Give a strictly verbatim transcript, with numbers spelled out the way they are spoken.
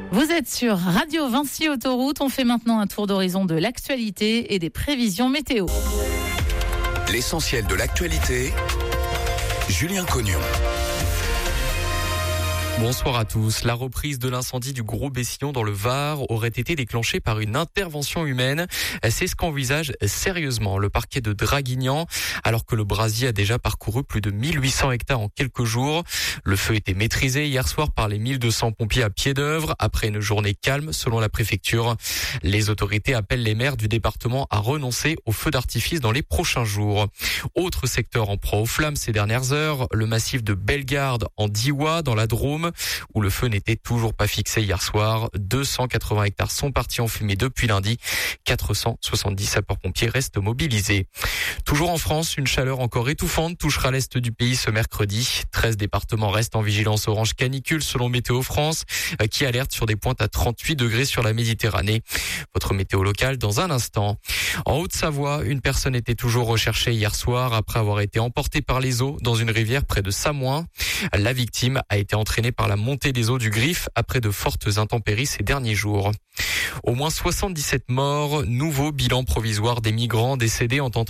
Vous êtes sur Radio Vinci Autoroute. On fait maintenant un tour d'horizon de l'actualité et des prévisions météo. L'essentiel de l'actualité, Julien Cognon. Bonsoir à tous. La reprise de l'incendie du Gros Bessillon dans le Var aurait été déclenchée par une intervention humaine. C'est ce qu'envisage sérieusement le parquet de Draguignan, alors que le brasier a déjà parcouru plus de mille huit cents hectares en quelques jours. Le feu était maîtrisé hier soir par les mille deux cents pompiers à pied d'œuvre après une journée calme selon la préfecture. Les autorités appellent les maires du département à renoncer aux feux d'artifice dans les prochains jours. Autre secteur en proie aux flammes ces dernières heures, le massif de Bellegarde en Diois dans la Drôme, où le feu n'était toujours pas fixé hier soir. deux cent quatre-vingts hectares sont partis en fumée depuis lundi. quatre cent soixante-dix sapeurs-pompiers restent mobilisés. Toujours en France, une chaleur encore étouffante touchera l'est du pays ce mercredi. treize départements restent en vigilance orange canicule selon Météo France, qui alerte sur des pointes à trente-huit degrés sur la Méditerranée. Votre météo locale dans un instant. En Haute-Savoie, une personne était toujours recherchée hier soir après avoir été emportée par les eaux dans une rivière près de Samoin. La victime a été entraînée par la montée des eaux du Griffe après de fortes intempéries ces derniers jours. Au moins soixante-dix-sept morts, nouveau bilan provisoire des migrants décédés en tentant